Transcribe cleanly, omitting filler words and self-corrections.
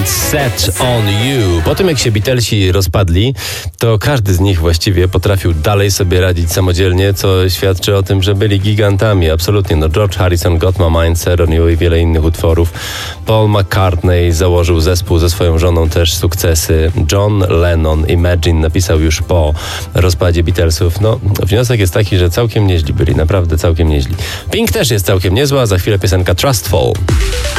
Mind Set on You. Po tym jak się Beatlesi rozpadli, to każdy z nich właściwie potrafił dalej sobie radzić samodzielnie, co świadczy o tym, że byli gigantami. Absolutnie. No George Harrison, Got My Mind Set on You i wiele innych utworów. Paul McCartney założył zespół ze swoją żoną, też sukcesy. John Lennon Imagine napisał już po rozpadzie Beatlesów. No, wniosek jest taki, że całkiem nieźli byli. Naprawdę całkiem nieźli. Pink też jest całkiem niezła. Za chwilę piosenka Trustful.